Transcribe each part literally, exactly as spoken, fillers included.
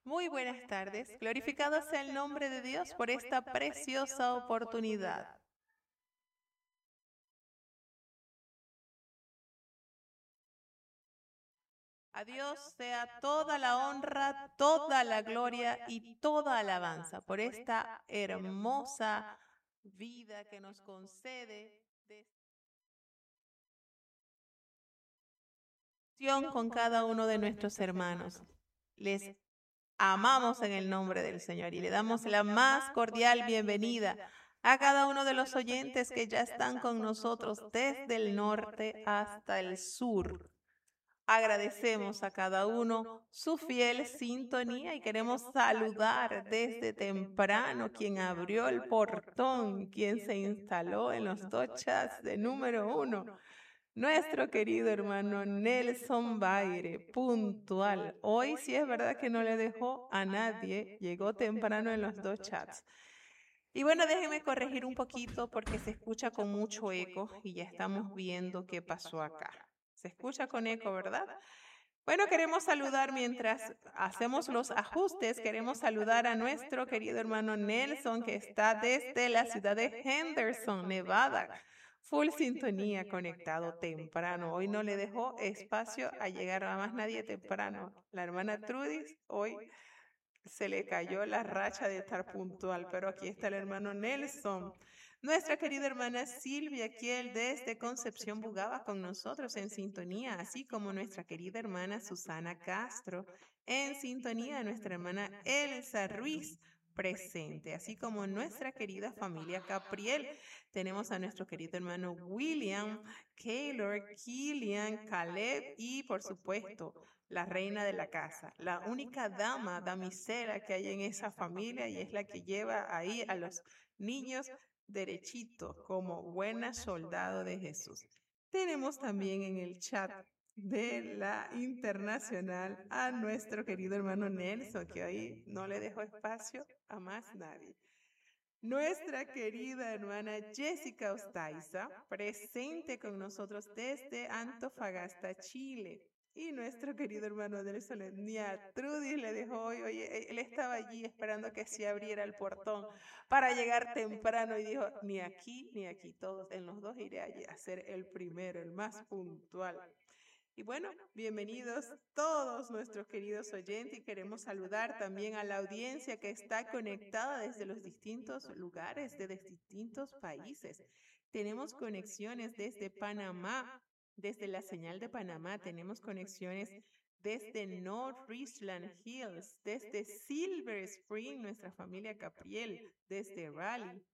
Muy buenas tardes. Glorificado sea el nombre de Dios por esta preciosa oportunidad. A Dios sea toda la honra, toda la gloria y toda alabanza por esta hermosa vida que nos concede de acción con cada uno de nuestros hermanos. Les amamos en el nombre del Señor y le damos la más cordial bienvenida a cada uno de los oyentes que ya están con nosotros desde el norte hasta el sur. Agradecemos a cada uno su fiel sintonía y queremos saludar desde temprano quien abrió el portón, quien se instaló en los dos chats de número uno. Nuestro querido hermano Nelson Baire, puntual. Hoy sí es verdad que no le dejó a nadie, llegó temprano en los dos chats. Y bueno, déjenme corregir un poquito porque se escucha con mucho eco y ya estamos viendo qué pasó acá. Se escucha con eco, ¿verdad? Bueno, queremos saludar mientras hacemos los ajustes, queremos saludar a nuestro querido hermano Nelson que está desde la ciudad de Henderson, Nevada. Full sintonía, conectado temprano. Hoy no le dejó espacio a llegar a más nadie temprano. La hermana Trudis hoy se le cayó la racha de estar puntual, pero aquí está el hermano Nelson. Nuestra querida hermana Silvia Kiel desde Concepción Bugaba con nosotros en sintonía, así como nuestra querida hermana Susana Castro en sintonía, nuestra hermana Elsa Ruiz presente, así como nuestra querida familia Capriel. Tenemos a nuestro querido hermano William, Kaylor, Killian, Caleb y por supuesto la reina de la casa, la única dama, damisela que hay en esa familia y es la que lleva ahí a los niños derechitos como buena soldado de Jesús. Tenemos también en el chat de la internacional a nuestro querido hermano Nelson, que hoy no le dejó espacio a más nadie. Nuestra querida hermana Jessica Ostaiza, presente con nosotros desde Antofagasta, Chile. Y nuestro querido hermano del Solemnia, Trudy, le dejó hoy, oye, él estaba allí esperando que se abriera el portón para llegar temprano y dijo, ni aquí ni aquí, todos en los dos iré allí a ser el primero, el más puntual. Y bueno, bienvenidos todos nuestros queridos oyentes y queremos saludar también a la audiencia que está conectada desde los distintos lugares, de distintos países. Tenemos conexiones desde Panamá, desde la señal de Panamá, tenemos conexiones desde North Richland Hills, desde Silver Spring, nuestra familia Capriel, desde Raleigh,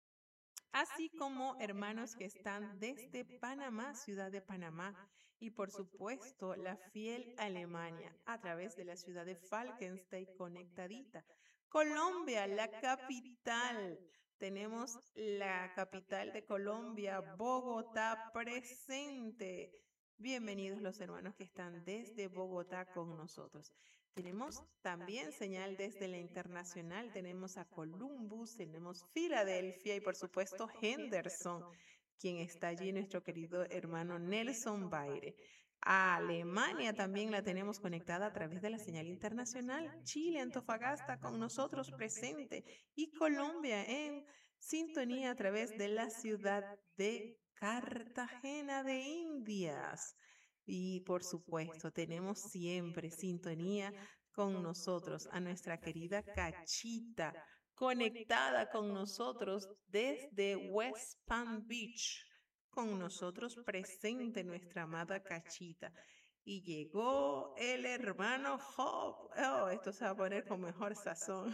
así como hermanos que están desde Panamá, ciudad de Panamá, y por supuesto la fiel Alemania a través de la ciudad de Falkenstein conectadita. Colombia, la capital. Tenemos la capital de Colombia, Bogotá, presente. Bienvenidos los hermanos que están desde Bogotá con nosotros. Tenemos también señal desde la internacional, tenemos a Columbus, tenemos Filadelfia y por supuesto Henderson, quien está allí, nuestro querido hermano Nelson Baire. A Alemania también la tenemos conectada a través de la señal internacional, Chile, Antofagasta con nosotros presente y Colombia en sintonía a través de la ciudad de Cartagena de Indias. Y por supuesto, tenemos siempre sintonía con nosotros a nuestra querida Cachita, conectada con nosotros desde West Palm Beach, con nosotros presente nuestra amada Cachita. Y llegó el hermano Job. Oh, esto se va a poner con mejor sazón.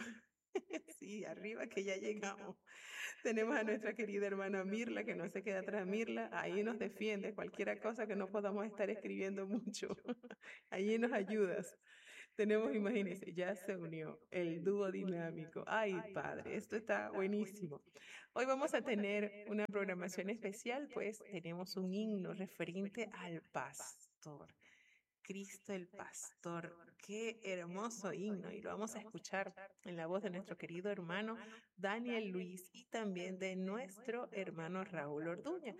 Sí, arriba que ya llegamos. Tenemos a nuestra querida hermana Mirla, que no se queda atrás. Mirla, ahí nos defiende cualquier cosa que no podamos estar escribiendo mucho. Allí nos ayudas. Tenemos, imagínense, ya se unió el dúo dinámico. Ay, padre, esto está buenísimo. Hoy vamos a tener una programación especial, pues tenemos un himno referente al pastor. Cristo el Pastor. Qué hermoso himno y lo vamos a escuchar en la voz de nuestro querido hermano Daniel Luis y también de nuestro hermano Raúl Orduña.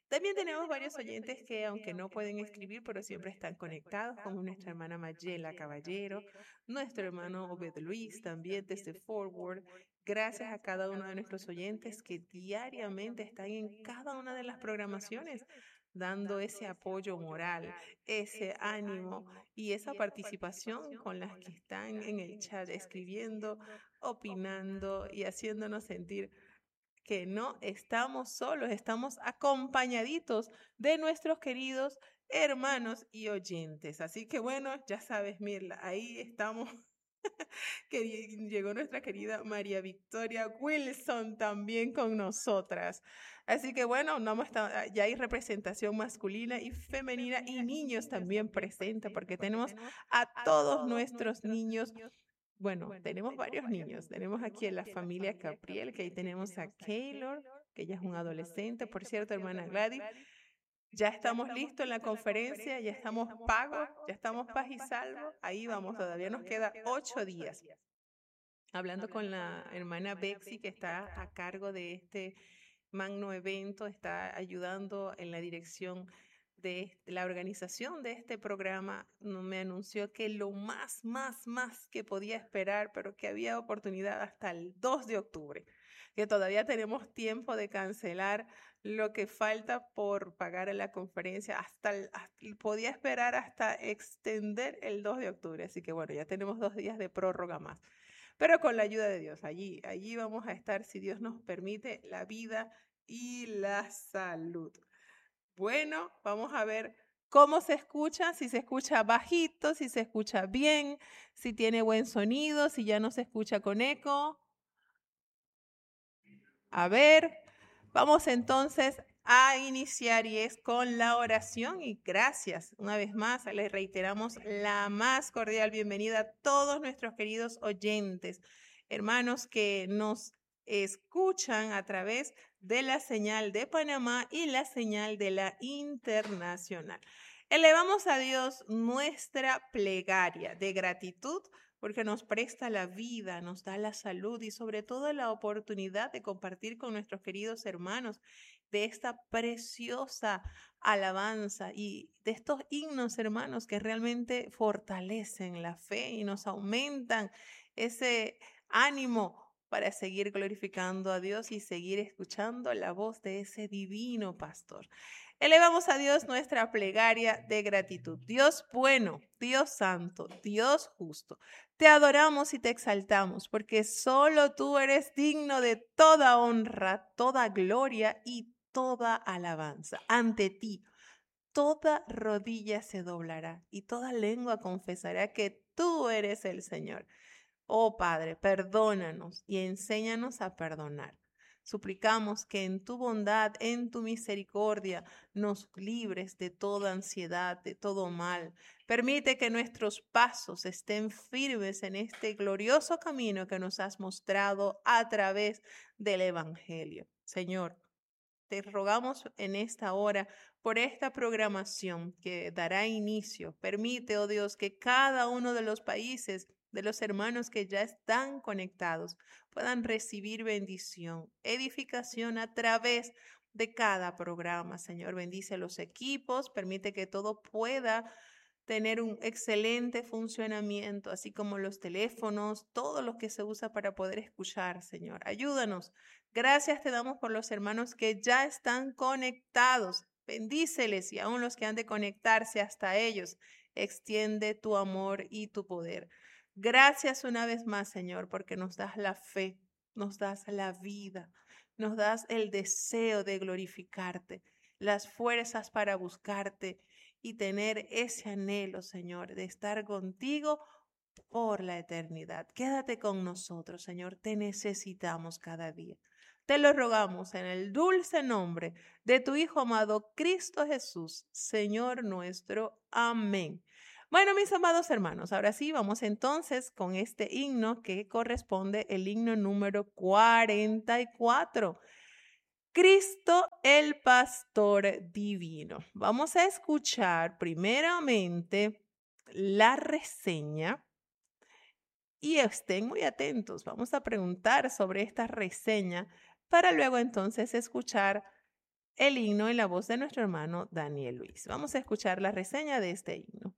También tenemos varios oyentes que, aunque no pueden escribir, pero siempre están conectados, como nuestra hermana Mayela Caballero, nuestro hermano Obed Luis, también desde Forward. Gracias a cada uno de nuestros oyentes que diariamente están en cada una de las programaciones, dando ese apoyo moral, ese ánimo y esa participación con las que están en el chat, escribiendo, opinando y haciéndonos sentir que no estamos solos, estamos acompañaditos de nuestros queridos hermanos y oyentes. Así que bueno, ya sabes, Mirla, ahí estamos. Que llegó nuestra querida María Victoria Wilson también con nosotras. Así que bueno, no está, ya hay representación masculina y femenina y niños también presentes porque tenemos a todos nuestros niños. Bueno, tenemos varios niños. Tenemos aquí en la familia Capriel, que ahí tenemos a Keylor, que ella es un adolescente. Por cierto, hermana Gladys, ya estamos listos en la conferencia, ya estamos pagos, ya estamos paz y salvo. Ahí vamos, todavía nos queda ocho días. Hablando con la hermana Bexy, que está a cargo de este magno evento, está ayudando en la dirección de la organización de este programa, me anunció que lo más, más, más que podía esperar, pero que había oportunidad hasta el dos de octubre, que todavía tenemos tiempo de cancelar lo que falta por pagar en la conferencia, hasta, el, hasta podía esperar hasta extender el dos de octubre, así que bueno, ya tenemos dos días de prórroga más. Pero con la ayuda de Dios, allí, allí vamos a estar, si Dios nos permite, la vida y la salud. Bueno, vamos a ver cómo se escucha, si se escucha bajito, si se escucha bien, si tiene buen sonido, si ya no se escucha con eco. A ver, vamos entonces a iniciar y es con la oración y gracias. Una vez más, les reiteramos la más cordial bienvenida a todos nuestros queridos oyentes, hermanos que nos escuchan a través de la señal de Panamá y la señal de la internacional. Elevamos a Dios nuestra plegaria de gratitud porque nos presta la vida, nos da la salud y sobre todo la oportunidad de compartir con nuestros queridos hermanos de esta preciosa alabanza y de estos himnos, hermanos, que realmente fortalecen la fe y nos aumentan ese ánimo para seguir glorificando a Dios y seguir escuchando la voz de ese divino pastor. Elevamos a Dios nuestra plegaria de gratitud. Dios bueno, Dios santo, Dios justo. Te adoramos y te exaltamos porque solo tú eres digno de toda honra, toda gloria y toda alabanza. Ante ti, toda rodilla se doblará y toda lengua confesará que tú eres el Señor. Oh Padre, perdónanos y enséñanos a perdonar. Suplicamos que en tu bondad, en tu misericordia, nos libres de toda ansiedad, de todo mal. Permite que nuestros pasos estén firmes en este glorioso camino que nos has mostrado a través del Evangelio. Señor, te rogamos en esta hora por esta programación que dará inicio. Permite, oh Dios, que cada uno de los países de los hermanos que ya están conectados puedan recibir bendición, edificación a través de cada programa. Señor, bendice los equipos, permite que todo pueda tener un excelente funcionamiento, así como los teléfonos, todo lo que se usa para poder escuchar, Señor. Ayúdanos. Gracias te damos por los hermanos que ya están conectados. Bendíceles y aún los que han de conectarse hasta ellos. Extiende tu amor y tu poder. Gracias una vez más, Señor, porque nos das la fe, nos das la vida, nos das el deseo de glorificarte, las fuerzas para buscarte y tener ese anhelo, Señor, de estar contigo por la eternidad. Quédate con nosotros, Señor, te necesitamos cada día. Te lo rogamos en el dulce nombre de tu Hijo amado, Cristo Jesús, Señor nuestro. Amén. Bueno, mis amados hermanos, ahora sí, vamos entonces con este himno que corresponde el himno número cuarenta y cuatro. Cristo el Pastor Divino. Vamos a escuchar primeramente la reseña y estén muy atentos. Vamos a preguntar sobre esta reseña para luego entonces escuchar el himno en la voz de nuestro hermano Daniel Luis. Vamos a escuchar la reseña de este himno.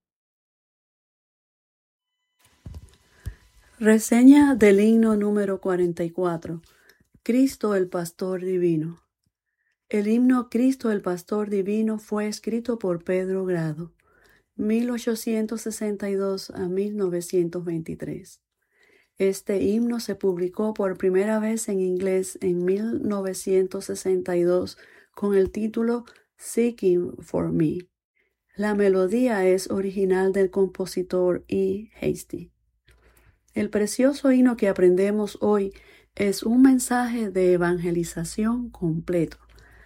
Reseña del himno número cuarenta y cuatro. Cristo el Pastor Divino. El himno Cristo el Pastor Divino fue escrito por Pedro Grado, mil ochocientos sesenta y dos a mil novecientos veintitrés. Este himno se publicó por primera vez en inglés en mil novecientos sesenta y dos con el título Seeking for Me. La melodía es original del compositor E. Hasty. El precioso himno que aprendemos hoy es un mensaje de evangelización completo.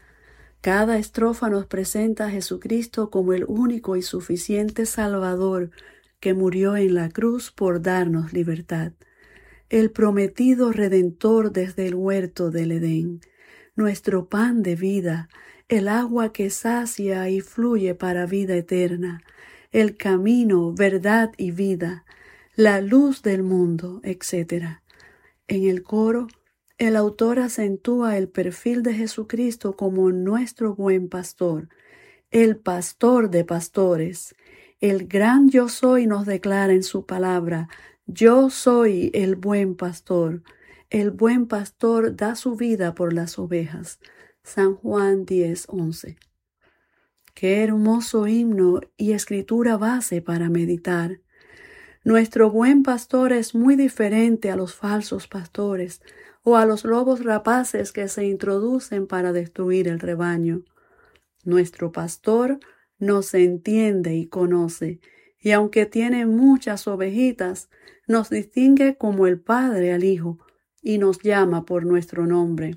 Cada estrofa nos presenta a Jesucristo como el único y suficiente Salvador que murió en la cruz por darnos libertad. El prometido Redentor desde el huerto del Edén, nuestro pan de vida, el agua que sacia y fluye para vida eterna, el camino, verdad y vida, la luz del mundo, etcétera. En el coro, el autor acentúa el perfil de Jesucristo como nuestro buen pastor, el pastor de pastores. El gran yo soy nos declara en su palabra: yo soy el buen pastor. El buen pastor da su vida por las ovejas. San Juan diez once. Qué hermoso himno y escritura base para meditar. Nuestro buen pastor es muy diferente a los falsos pastores o a los lobos rapaces que se introducen para destruir el rebaño. Nuestro pastor nos entiende y conoce, y aunque tiene muchas ovejitas, nos distingue como el Padre al Hijo y nos llama por nuestro nombre.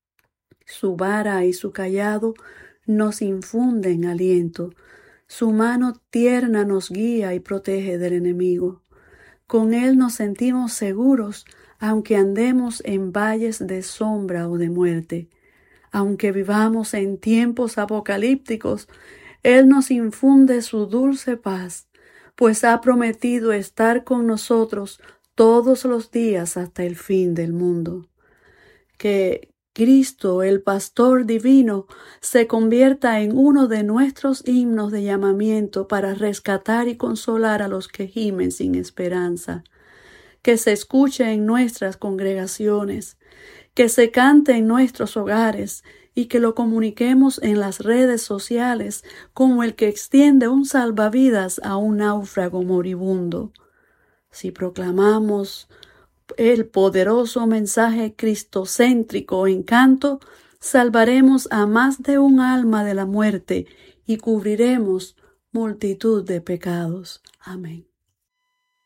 Su vara y su cayado nos infunden aliento. Su mano tierna nos guía y protege del enemigo. Con él nos sentimos seguros, aunque andemos en valles de sombra o de muerte. Aunque vivamos en tiempos apocalípticos, él nos infunde su dulce paz, pues ha prometido estar con nosotros todos los días hasta el fin del mundo. Que Cristo, el Pastor Divino, se convierta en uno de nuestros himnos de llamamiento para rescatar y consolar a los que gimen sin esperanza. Que se escuche en nuestras congregaciones, que se cante en nuestros hogares y que lo comuniquemos en las redes sociales como el que extiende un salvavidas a un náufrago moribundo. Si proclamamos el poderoso mensaje cristocéntrico en canto, salvaremos a más de un alma de la muerte y cubriremos multitud de pecados. Amén.